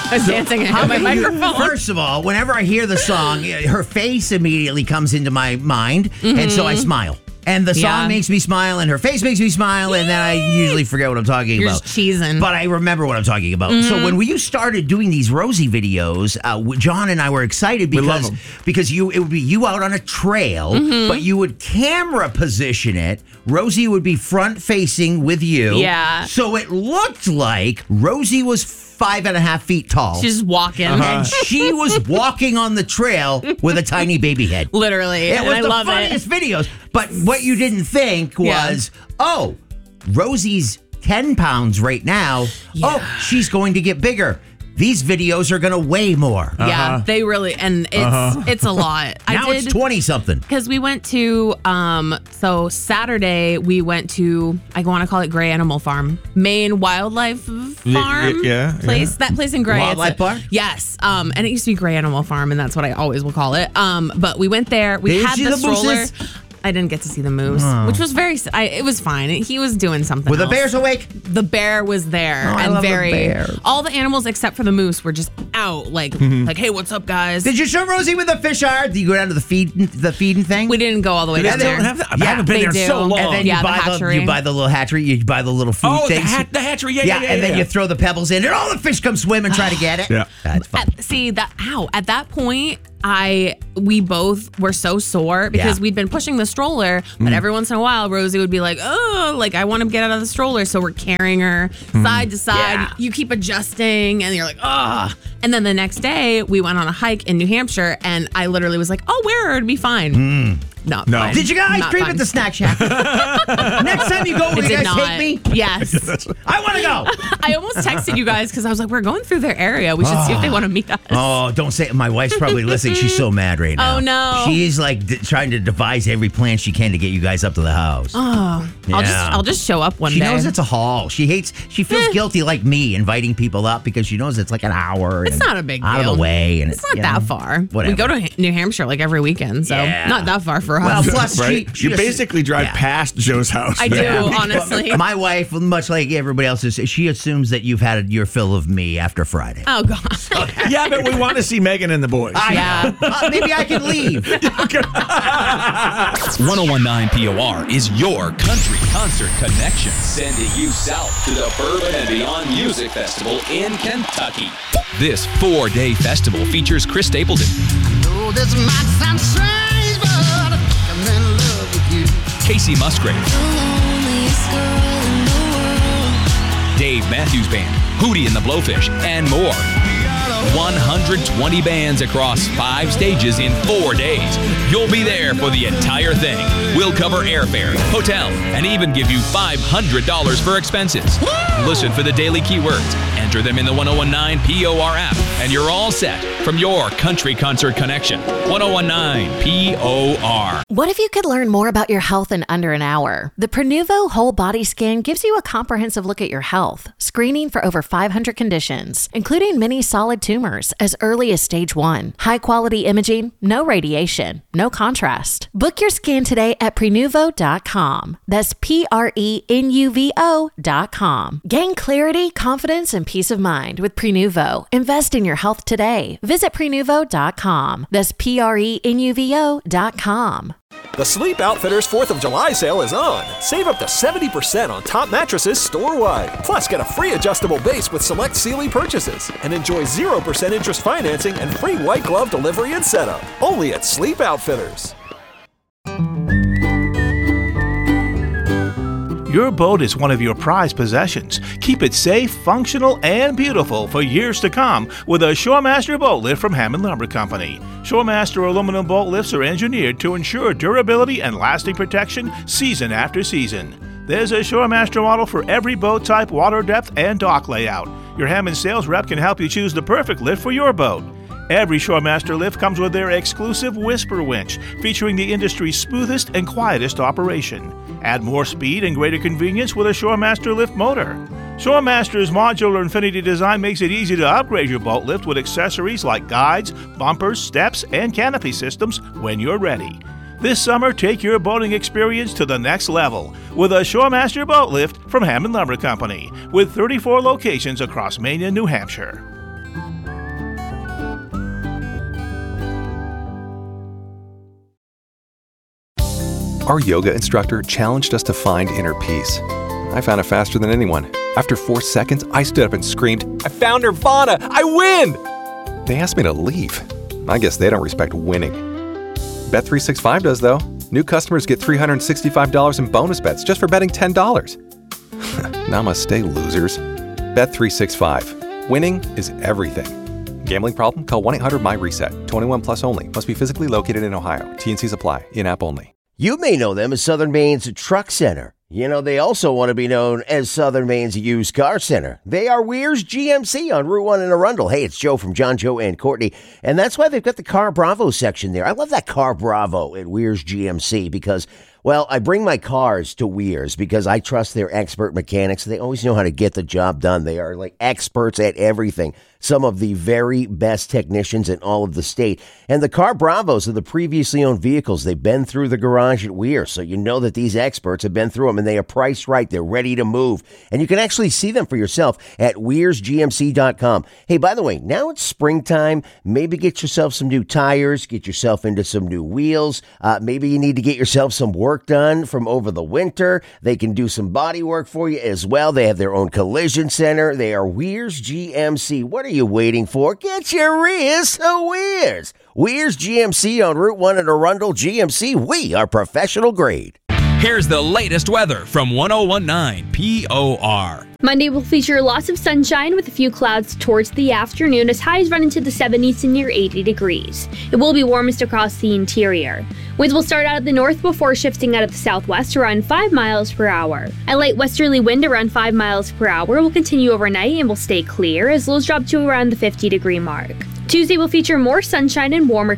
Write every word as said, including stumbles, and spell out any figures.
I was dancing How at my can you- microphone. First of all, whenever I hear the song, her face immediately comes into my mind, and so I smile. And the song Yeah. makes me smile, and her face makes me smile, and then I usually forget what I'm talking You're about. just cheesing. But I remember what I'm talking about. Mm-hmm. So when we started doing these Rosie videos, uh, John and I were excited We love because 'em. because you it would be you out on a trail, Mm-hmm. but you would camera position it. Rosie would be front facing with you. Yeah. So it looked like Rosie was five and a half feet tall. She's just walking. and she was walking on the trail with a tiny baby head. Literally. It and was I the love funniest it. videos. But what you didn't think Yeah. was, oh, Rosie's ten pounds right now. Oh, she's going to get bigger. These videos are going to weigh more. Yeah, they really, and it's it's a lot. Now I it's did, twenty-something. because we went to, um, so Saturday we went to, I want to call it Gray Animal Farm, Maine Wildlife Farm yeah, yeah. place. That place in Gray. Wildlife It's a- Park? Yes. Um, and it used to be Gray Animal Farm, and that's what I always will call it. Um, but we went there. We Did you had see the the stroller. mooses? I didn't get to see the moose, which was very. I, it was fine. He was doing something. Were the else. bears awake? The bear was there, Oh, I and love the very. bear. All the animals except for the moose were just out, like, like, hey, what's up, guys? Did you show Rosie with the fish are? Do you go down to the feed the feeding thing? We didn't go all the way They down don't there. have that? I Yeah, haven't been they there do. so long. And then Yeah, you the buy the, hatchery. you buy the little hatchery, you buy the little food oh, the, things. hat, the hatchery. Yeah, yeah, yeah. and then yeah. you throw the pebbles in, and all the fish come swim and try to get it. Yeah. That's fun. At, see that ow at that point I we both were so sore because Yeah. we'd been pushing the stroller, but every once in a while Rosie would be like, oh, like I want to get out of the stroller, so we're carrying her side to side. Yeah. You keep adjusting, and you're like, oh. And then the next day we went on a hike in New Hampshire, and I literally was like, oh, wear her, it'd be fine. Not No. fine. Did you get ice Not cream fine. at the snack shack? Next time you go, will It you did guys not. take me? Yes. I want to go. I almost texted you guys because I was like, we're going through their area. We should see if they want to meet us. Oh, don't say it. My wife's probably listening. She's so mad right now. Oh, no. She's like d- trying to devise every plan she can to get you guys up to the house. Oh, I'll just Yeah. I'll just show up one She day. knows it's a haul. She hates. She feels Eh. guilty like me inviting people up because she knows it's like an hour. It's and not a big out deal. of the way, and It's not you that know, far. Whatever. We go to New Hampshire like every weekend, so Yeah. not that far for Well, us. plus right? she, she you basically drive yeah. past Joe's house. I do, Yeah. honestly. My wife, much like everybody else, is she assumes that you've had your fill of me after Friday. Oh god. Yeah, but we want to see Megan and the boys. I Yeah. know. Uh, maybe I can leave. ten nineteen P O R is your country concert connection. Sending you south to the Bourbon and Beyond Music Festival in Kentucky. This four-day festival features Chris Stapleton, Oh, this might sound strange, but I'm in love with you. Casey Musgrave, Dave Matthews Band, Hootie and the Blowfish, and more. one hundred twenty bands across five stages in four days. You'll be there for the entire thing. We'll cover airfare, hotel, and even give you five hundred dollars for expenses. Listen for the daily keywords. Enter them in the ten nineteen P O R app, and you're all set from your country concert connection. ten nineteen P O R. What if you could learn more about your health in under an hour? The Prenuvo Whole Body Scan gives you a comprehensive look at your health, screening for over five hundred conditions, including many solid tumors as early as stage one. High quality imaging, no radiation, no contrast. Book your scan today at prenuvo dot com. That's P R E N U V O dot com. Gain clarity, confidence, and peace of mind with Prenuvo. Invest in your health today. Visit prenuvo dot com. That's P R E N U V O dot com. The Sleep Outfitters fourth of July sale is on. Save up to seventy percent on top mattresses store-wide. Plus, get a free adjustable base with select Sealy purchases. And enjoy zero percent interest financing and free white glove delivery and setup. Only at Sleep Outfitters. Your boat is one of your prized possessions. Keep it safe, functional, and beautiful for years to come with a Shoremaster boat lift from Hammond Lumber Company. Shoremaster aluminum boat lifts are engineered to ensure durability and lasting protection season after season. There's a Shoremaster model for every boat type, water depth, and dock layout. Your Hammond sales rep can help you choose the perfect lift for your boat. Every Shoremaster lift comes with their exclusive Whisper winch, featuring the industry's smoothest and quietest operation. Add more speed and greater convenience with a Shoremaster lift motor. Shoremaster's modular Infinity design makes it easy to upgrade your boat lift with accessories like guides, bumpers, steps, and canopy systems when you're ready. This summer, take your boating experience to the next level with a Shoremaster boat lift from Hammond Lumber Company, with thirty-four locations across Maine and New Hampshire. Our yoga instructor challenged us to find inner peace. I found it faster than anyone. After four seconds, I stood up and screamed, "I found Nirvana! I win!" They asked me to leave. I guess they don't respect winning. Bet three sixty-five does, though. New customers get three hundred sixty-five dollars in bonus bets just for betting ten dollars. Namaste, losers. Bet three sixty-five. Winning is everything. Gambling problem? Call one eight hundred my reset. twenty-one plus only. Must be physically located in Ohio. T N Cs apply. In-app only. You may know them as Southern Maine's Truck Center. You know, they also want to be known as Southern Maine's Used Car Center. They are Weir's G M C on Route one in Arundel. Hey, it's Joe from John, Joe, and Courtney. And that's why they've got the Car Bravo section there. I love that Car Bravo at Weir's G M C because, well, I bring my cars to Weir's because I trust their expert mechanics. They always know how to get the job done. They are like experts at everything. Some of the very best technicians in all of the state. And the Car Bravos are the previously owned vehicles. They've been through the garage at Weir, so you know that these experts have been through them, and they are priced right. They're ready to move. And you can actually see them for yourself at weirs g m c dot com. Hey, by the way, now it's springtime. Maybe get yourself some new tires, get yourself into some new wheels. Uh, maybe you need to get yourself some work done from over the winter. They can do some body work for you as well. They have their own collision center. They are Weir's G M C. What are you waiting for? Get your ears to Weir's. Weir's G M C on Route one in Arundel. G M C, we are professional grade. Here's the latest weather from one oh one point nine P O R. Monday will feature lots of sunshine with a few clouds towards the afternoon as highs run into the seventies and near eighty degrees. It will be warmest across the interior. Winds will start out of the north before shifting out of the southwest around five miles per hour. A light westerly wind around five miles per hour will continue overnight and will stay clear as lows drop to around the fifty degree mark. Tuesday will feature more sunshine and warmer